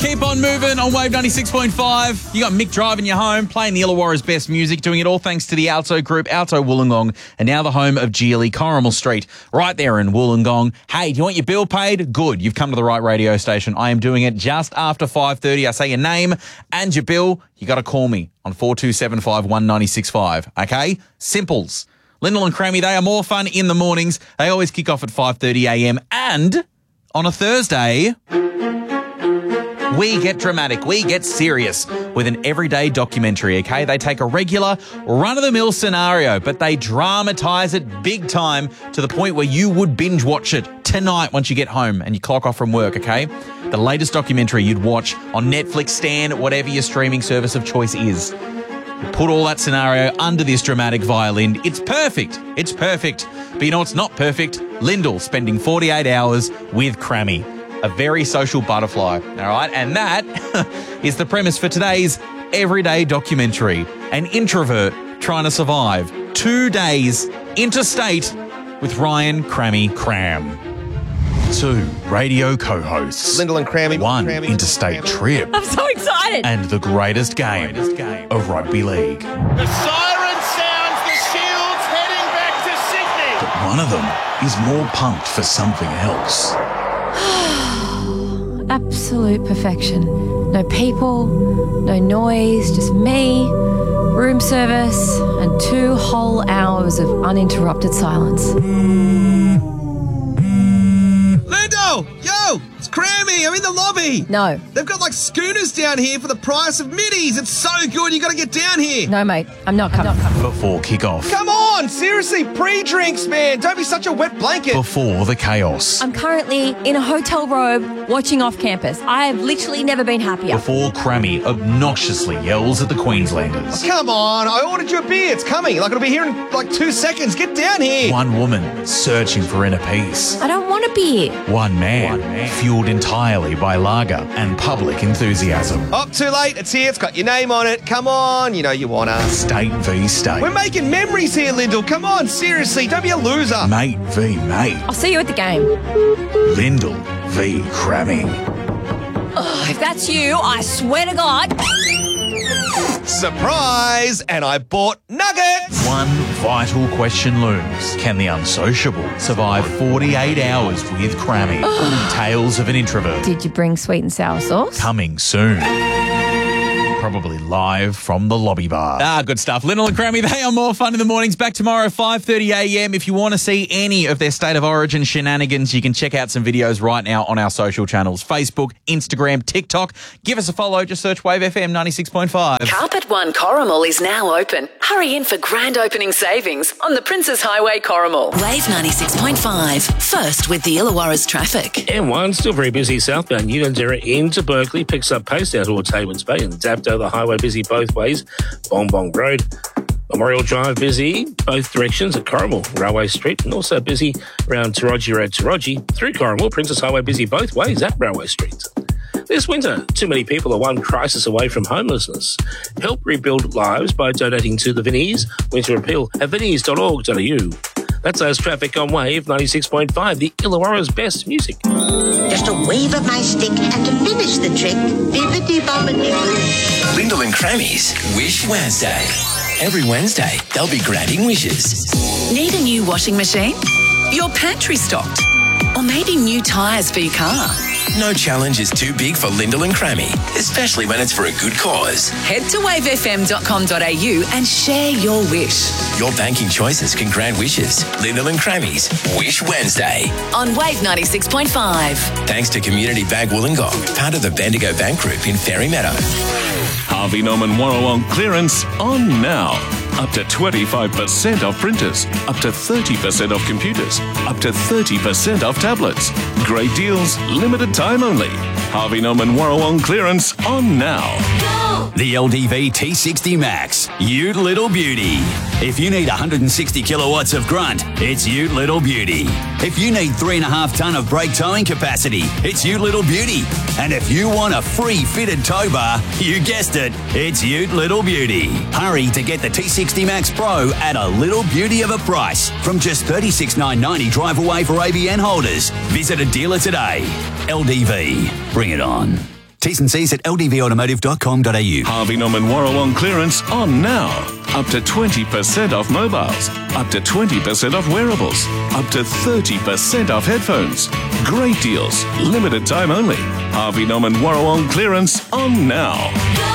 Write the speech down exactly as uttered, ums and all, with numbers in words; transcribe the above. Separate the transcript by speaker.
Speaker 1: Keep on moving on Wave ninety-six point five. You got Mick driving you home, playing the Illawarra's best music, doing it all thanks to the Alto Group, Alto Wollongong, and now the home of Geely, Corrimal Street, right there in Wollongong. Hey, do you want your bill paid? Good, you've come to the right radio station. I am doing it just after five thirty. I say your name and your bill. You got to call me on four two seven five, one nine six five, okay? Simples. Lyndall and Crammy, they are more fun in the mornings. They always kick off at five thirty a m and on a Thursday, we get dramatic, we get serious with an everyday documentary, okay? They take a regular, run-of-the-mill scenario, but they dramatise it big time to the point where you would binge watch it tonight once you get home and you clock off from work, okay? The latest documentary you'd watch on Netflix, Stan, whatever your streaming service of choice is. Put all that scenario under this dramatic violin. It's perfect. It's perfect. But you know what's not perfect? Lyndall spending forty-eight hours with Crammy. A very social butterfly, all right? And that is the premise for today's everyday documentary. An introvert trying to survive two days interstate with Ryan Crammy Cram. Two radio co-hosts.
Speaker 2: Lyndall and Crammy.
Speaker 1: One
Speaker 2: Crammy,
Speaker 1: interstate
Speaker 2: Crammy.
Speaker 1: trip.
Speaker 3: I'm so excited.
Speaker 1: And the greatest game, greatest game of rugby league.
Speaker 4: The siren sounds, the Shield's heading back to Sydney.
Speaker 1: But one of them is more pumped for something else.
Speaker 3: Absolute perfection. No people, no noise, just me, room service, and two whole hours of uninterrupted silence.
Speaker 2: Lyndall! Yo! It's Crammy! I'm in the lobby!
Speaker 3: No.
Speaker 2: They've got like schooners down here for the price of middies. It's so good, you gotta get down here.
Speaker 3: No, mate. I'm not coming.
Speaker 1: Before kick-off.
Speaker 2: Come on! Seriously, pre-drinks, man! Don't be such a wet blanket.
Speaker 1: Before the chaos.
Speaker 3: I'm currently in a hotel robe watching off campus. I have literally never been happier.
Speaker 1: Before Crammy obnoxiously yells at the Queenslanders.
Speaker 2: Come on, I ordered you a beer. It's coming. Like, it'll be here in like two seconds. Get down here.
Speaker 1: One woman searching for inner peace.
Speaker 3: I don't want to be here.
Speaker 1: One man, One man fueled entirely by lager and public enthusiasm.
Speaker 2: Oh, too late. It's here. It's got your name on it. Come on. You know you want us.
Speaker 1: State v state.
Speaker 2: We're making memories here, Lyndall. Come on, seriously. Don't be a loser.
Speaker 1: Mate v mate.
Speaker 3: I'll see you at the game.
Speaker 1: Lyndall v Crammy.
Speaker 3: Ugh, if that's you, I swear to God.
Speaker 2: Surprise! And I bought nuggets!
Speaker 1: One vital question looms. Can the unsociable survive forty-eight hours with Crammy? Tales of an introvert.
Speaker 3: Did you bring sweet and sour sauce?
Speaker 1: Coming soon. Probably live from the lobby bar. Ah, good stuff. Lyndall and Crammy, they are more fun in the mornings. Back tomorrow, five thirty a m. If you want to see any of their State of Origin shenanigans, you can check out some videos right now on our social channels. Facebook, Instagram, TikTok. Give us a follow. Just search Wave F M ninety-six point five.
Speaker 5: Carpet One Corrimal is now open. Hurry in for grand opening savings on the Princes Highway Corrimal. Wave ninety-six point five. First with the Illawarra's traffic.
Speaker 6: M one still very busy southbound. Unanderra into Berkeley picks up pace out towards Havens Bay and Dapto the highway busy both ways. Bong Bong Road. Memorial Drive busy both directions at Corrimal, Railway Street, and also busy around Taraji Road, Taraji, through Corrimal. Princess Highway busy both ways at Railway Street. This winter, too many people are one crisis away from homelessness. Help rebuild lives by donating to the Vinnies Winter Appeal at vinnies dot org dot a u. That's those traffic on Wave ninety-six point five, the Illawarra's best music.
Speaker 7: Just a wave of my stick and to finish the trick, bibbidi-bobbidi-boo.
Speaker 8: Lyndall and Crammy's Wish Wednesday. Every Wednesday, they'll be granting wishes.
Speaker 5: Need a new washing machine? Your pantry stocked? Or maybe new tyres for your car?
Speaker 8: No challenge is too big for Lyndall and Crammy, especially when it's for a good cause.
Speaker 5: Head to wave f m dot com dot a u and share your wish.
Speaker 8: Your banking choices can grant wishes. Lyndall and Crammy's Wish Wednesday.
Speaker 5: On Wave ninety-six point five.
Speaker 8: Thanks to Community Bank Wollongong, part of the Bendigo Bank Group in Fairy Meadow.
Speaker 9: Harvey Norman Warrawong clearance on now. Up to twenty-five percent off printers, up to thirty percent off computers, up to thirty percent off tablets. Great deals, limited time only. Harvey Norman Warrawong clearance on now.
Speaker 10: The L D V T sixty Max, Ute Little Beauty. If you need one hundred sixty kilowatts of grunt, it's Ute Little Beauty. If you need three and a half ton of brake towing capacity, it's Ute Little Beauty. And if you want a free fitted tow bar, you guessed it, it's Ute Little Beauty. Hurry to get the T sixty Max Pro at a little beauty of a price from just thirty-six thousand nine hundred ninety drive away for A B N holders. Visit a dealer today. L D V, bring it on. T's and C's at l d v automotive dot com dot a u.
Speaker 9: Harvey Norman Warrawong clearance on now. Up to twenty percent off mobiles. Up to twenty percent off wearables. Up to thirty percent off headphones. Great deals. Limited time only. Harvey Norman Warrawong clearance on now.